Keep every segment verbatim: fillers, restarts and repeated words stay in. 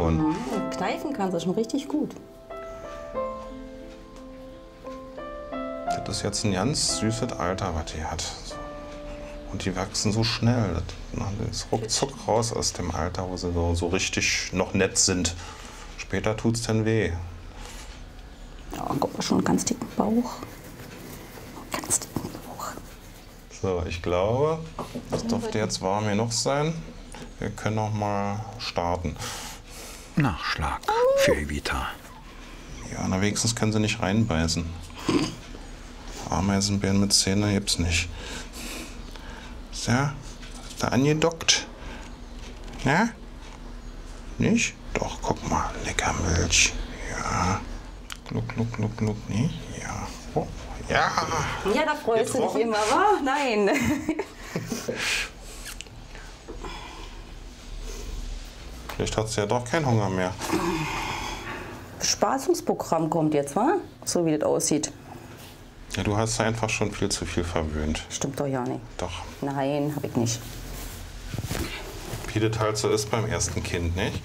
schon. Mhm. Kneifen kann sie schon richtig gut. Das ist jetzt ein ganz süßes Alter, was die hat. Und die wachsen so schnell. Das ist ruckzuck raus aus dem Alter, wo sie so, so richtig noch nett sind. Später tut es dann weh. Ja, guck mal, schon einen ganz dicken Bauch. Ganz dicken Bauch. So, ich glaube, das dürfte jetzt warm genug sein. Wir können noch mal starten. Nachschlag für Evita. Ja, na wenigstens können sie nicht reinbeißen. Ameisenbären mit Zähnen gibt's nicht. So, ist da angedockt? Ja? Nicht? Doch, guck mal, lecker Milch. Ja. Gluck, gluck, gluck, gluck, nee? Ja. Oh, ja. Ja, da freust du dich immer, wa? Nein. Vielleicht hat sie ja doch keinen Hunger mehr. Bespaßungsprogramm kommt jetzt, wa? So wie das aussieht. Ja, du hast einfach schon viel zu viel verwöhnt. Stimmt doch ja nicht. Doch. Nein, hab ich nicht. Wie das halt so ist beim ersten Kind, nicht?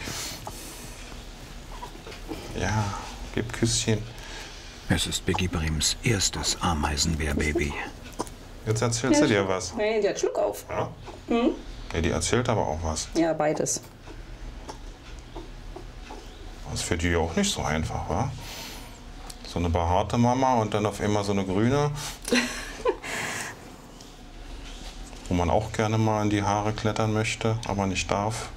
Ja, gib Küsschen. Es ist Biggie Brems erstes Ameisenbär-Baby. Jetzt erzählt sie dir was. Nein, die hat Schluck auf. Ja? Ja, die erzählt aber auch was. Ja, beides. Das ist für die auch nicht so einfach, wa? So eine behaarte Mama und dann auf einmal so eine grüne. Wo man auch gerne mal in die Haare klettern möchte, aber nicht darf.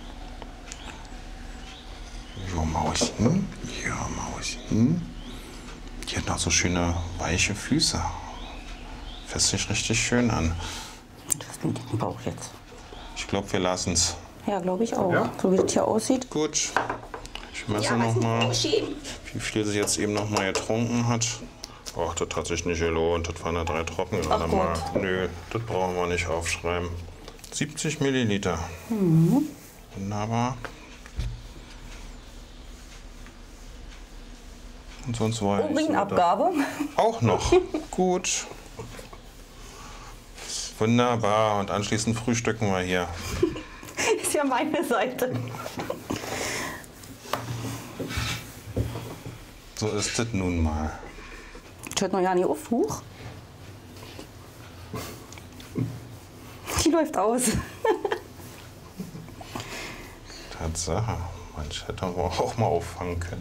Ja, Mauschen. Ja, Mauschen. Die hat noch so schöne, weiche Füße. Fässt sich richtig schön an. Das ist ein dicken Bauch jetzt. Ich glaube, wir lassen es. Ja, glaube ich auch. Ja? So wie das hier aussieht. Gut. Ich messe noch mal, wie viel sie jetzt eben noch mal getrunken hat. Ach, das hat sich nicht gelohnt. Das waren ja drei Tropfen gerade mal. Nö, das brauchen wir nicht aufschreiben. siebzig Milliliter. Mhm. Wunderbar. Und sonst war ja nichts Urinabgabe. auch noch. Gut. Wunderbar. Und anschließend frühstücken wir hier. Ist ja meine Seite. So ist es nun mal. Ich hört noch ja nicht auf. Huch. Die läuft aus. Tatsache. Manch hätte wir auch mal auffangen können.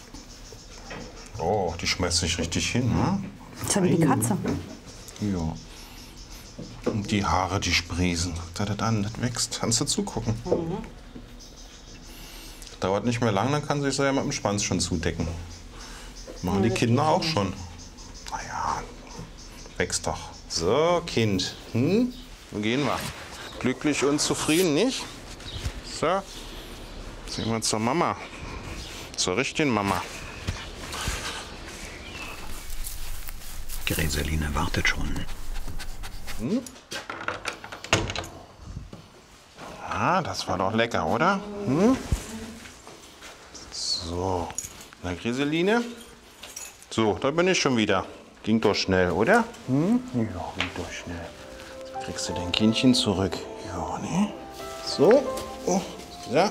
Oh, die schmeißt sich richtig hin, ne? Das ist ja wie die Katze. Ja. Und die Haare, die sprießen. Guck dir das an, das wächst. Kannst du zugucken. Mhm. Dauert nicht mehr lang, dann kann sie sich so ja mit dem Schwanz schon zudecken. Machen die Kinder auch schon. Naja, wächst doch. So, Kind. Hm? Wo gehen wir? Glücklich und zufrieden, nicht? So. Sehen wir zur Mama. Zur richtigen Mama. Gräseline wartet schon. Hm? Ah, das war doch lecker, oder? Hm? So. Na, Gräseline? So, da bin ich schon wieder. Ging doch schnell, oder? Hm? Ja, ging doch schnell. Jetzt kriegst du dein Kindchen zurück. Ja, ne? So. Oh, ja.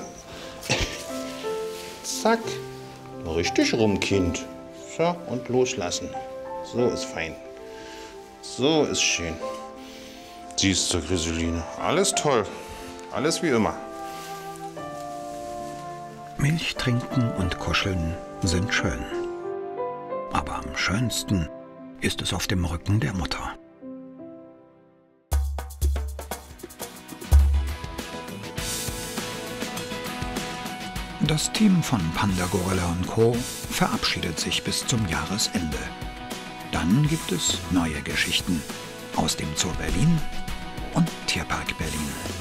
Zack. Richtig rum, Kind. So, und loslassen. So ist fein. So ist schön. Siehst du, Gräseline. Alles toll. Alles wie immer. Milch trinken und kuscheln sind schön. Aber am schönsten ist es auf dem Rücken der Mutter. Das Team von Panda Gorilla und Co. verabschiedet sich bis zum Jahresende. Dann gibt es neue Geschichten aus dem Zoo Berlin und Tierpark Berlin.